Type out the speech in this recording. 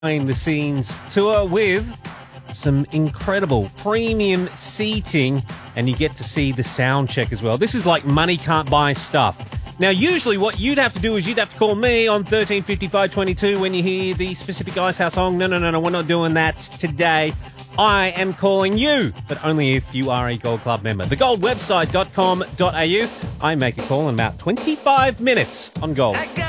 behind the scenes tour with some incredible premium seating, and you get to see the sound check as well. This is like money can't buy stuff. Now, usually what you'd have to do is you'd have to call me on 135522 when you hear the specific Icehouse song. No, we're not doing that today. I am calling you, but only if you are a Gold Club member. Thegoldwebsite.com.au. I make a call in about 25 minutes on Gold.